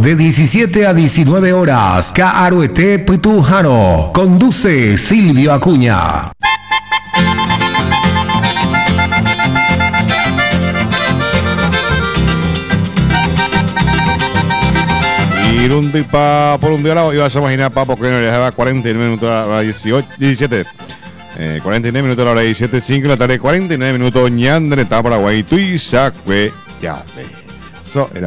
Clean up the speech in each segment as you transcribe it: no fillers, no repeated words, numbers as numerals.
de 17 a 19 horas. Caruete Pitujano. Conduce Silvio Acuña. Ir un tipa por un día lado, ibas a imaginar, papo, que no le dejaba 49 minutos a la hora 17. 49 minutos a la hora 17, 5 de la tarde, 49 minutos, ñandre, está Paraguay, Tuizacue, ya ve. Eso era.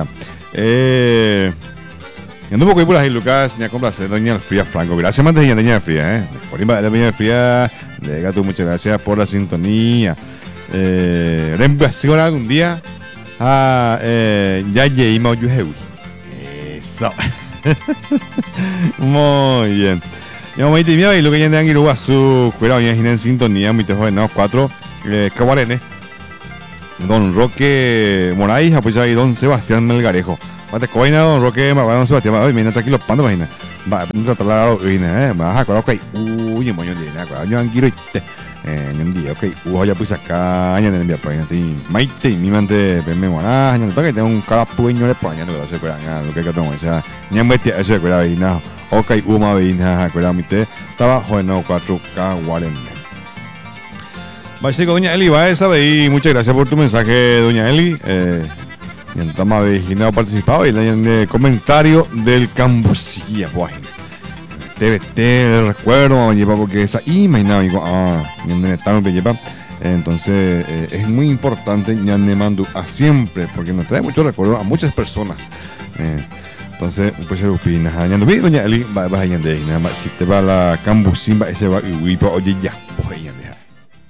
Yendo un poco por ahí, Lucas, ya complace, doña Alfría Franco. Gracias, más de doña Alfría, Por ahí, doña Alfría, de gato, muchas gracias por la sintonía. Reemplazación algún día a ya lleguemos a eso. Muy bien. Ya vamos a ir y lo que ya andan en su cuidado ya en sintonía, muy joven, ¿no? 4 Caguarene. Don Roque Moraes, pues ahí Don Sebastián Melgarejo. Mate coina Don Roque, Don Sebastián, ay, mira tranquilo pando imagina. Va, tratar la oina, baja, okay. Uy, moño de nada, yo anguiro un día, okay. Ya pues acá, año de enviar para ti. Maite, mi mente, me moná, año de que tengo un carapuño de paña, no se acuerdan, lo que tengo, o sea, ni me te eso acuerda ahí, no. Okay, uma veina, acuerda mi te, estaba bueno 4 Caguarene. Vaya con doña Eli, va esa y muchas gracias por tu mensaje, doña Eli. Y estamos a participado y en el comentario del Cambusilla, pues. TVT, recuerdo, lleva porque esa imaginaba, entonces es muy importante ya me mando a siempre porque nos trae mucho recuerdo a muchas personas. Entonces, pues se opina, ya no vi doña Eli, va a de nada más si te va la Cambusimba ese va y oye ya, pues ella deja.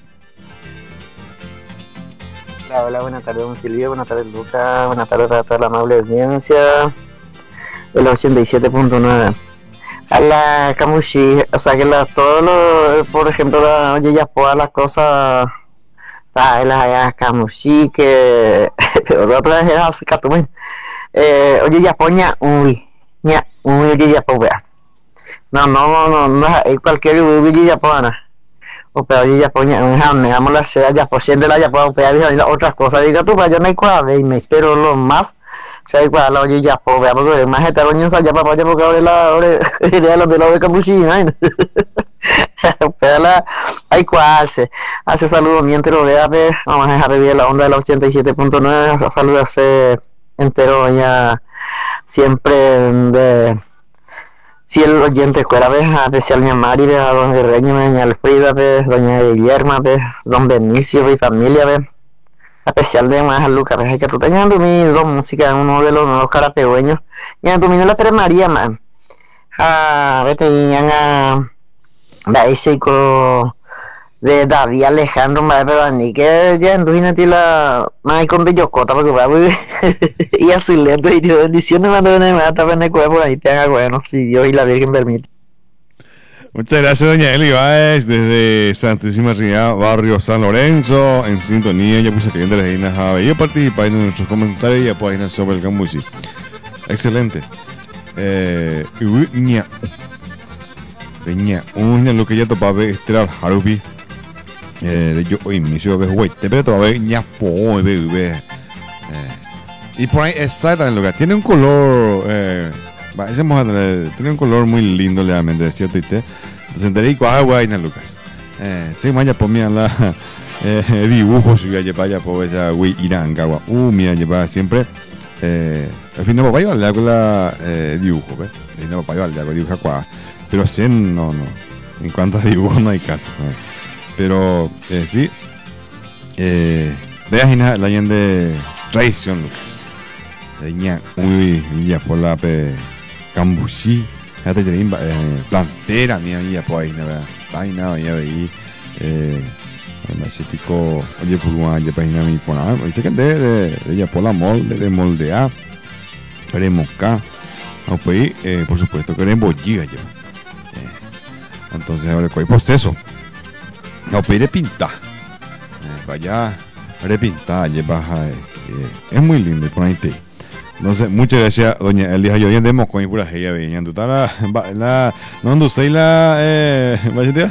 Hola, buenas tardes, don Silvio, buenas tardes, Lucas, buenas tardes a toda la amable audiencia de la 87.9. A la Camushi, o sea que todos los, por ejemplo, oye, ya todas las cosas, la Camushi, que otra vez era Catumen, oye, ya poña, oye, ya povea. No, cualquier oye, ya poana. O pero oye, ya poña, dejamos la sea, ya por ciento de la ya puedo pegar otras cosas, diga tú, para yo no hay cuadra, y me espero lo más. Se igual la oye ya pobre porque más heteroñosa ya papá ya porque ahora la los de la de Capuchina pero la hay cual se hace saludo mientras lo vea vamos a dejar vivir la onda de la 87.9 saludarse entero ya siempre de fiel oyente escuela especial mi Mari a don Guerreño doña Alfrida doña Guillermo don Benicio y familia especial de más a Lucas, es que tú tenías mi dos músicas, uno de los nuevos carapegüeños, y en tu la Tres María, man. Vete y a la chico de David Alejandro, pero ni que ya en tu la más con Bellocota, porque va y así lento y Dios bendiciones, mando me mata en por ahí te haga bueno, si Dios y la Virgen permite. Muchas gracias, doña Eli Báez, desde Santísima Trinidad, barrio San Lorenzo, en sintonía. Ya puse cliente de las Reinas Ave. Yo participé en nuestros comentarios y páginas sobre el Cambusi. Excelente. Una lo que ya topaba Estral Harubi. Yo hoy me hizo ver güey, te pero todavía ña po y por ahí exactamente lo que tiene un color tiene un color muy lindo realmente, ¿cierto? Entonces enteré que agua y Lucas. Sí, mañana por mí la dibujos y ya lleva por esa güey Irán agua. Mira lleva siempre al final papá iba a la dibujo, ¿ves? Al final papá iba a la dibuja cuá. Pero sí no. En cuanto a dibujo no hay caso. Pero sí veas la gente de traición Lucas. Leña muy ya por la Cambusi, ya te tenía plantera mía ya por ahí nada, nada ya veí macetico oye por una ya página mi por nada, viste que de ya por la moldear, queremos acá, pues por supuesto queremos bolliga ya, entonces ahora cuál proceso, pues de pintar, vaya de pintar ya baja, es muy lindo por ahí te. Entonces, muchas gracias, doña Elisa. Yo andemos con mi pura ella bien. ¿Tú estás la no anducéis la vaya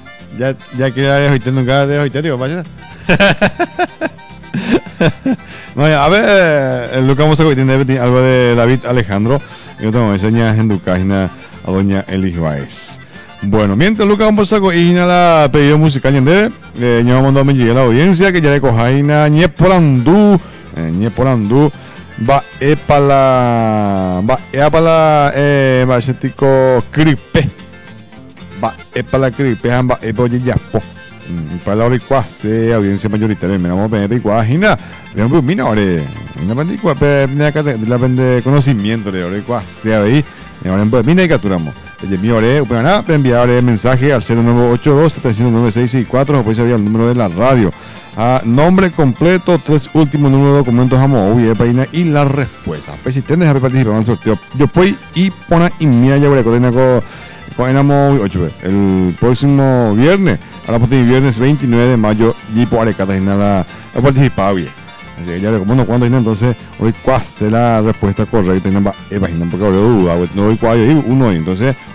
ya que la hoy nunca de hoy tío, vaya. No, a ver, Lucas Mosaco tiene algo de David Alejandro. Yo tengo que enseñar en tu página a doña Elis Baez. Bueno, mientras Lucas Mosaco y la pedido musical yende, ya vamos a mandar a la audiencia que ya le cojaina Ñeporandú, va va ese tico cripe, va la cripe, va yapo. Para la oricuase, audiencia mayoritaria, me vamos a ver oricuajina, veamos que mina ahora, una pandicua, la vende conocimiento de oricuase ahí, ahora pues mina y capturamos. Oye, mi ore, enviar mensaje al 0982-709-664, después había el número de la radio. Nombre completo, 3 últimos números de documentos a modo, página y la respuesta. Pues si tienes que participar en el sorteo, yo puedo y poner y mira ya con 8 el próximo viernes, a la partir del viernes 29 de mayo, y por acá nada ha participado bien. Así que ya le como no cuando entonces hoy cuál es la respuesta correcta y no va a porque ahora duda, no hoy cuál hay uno entonces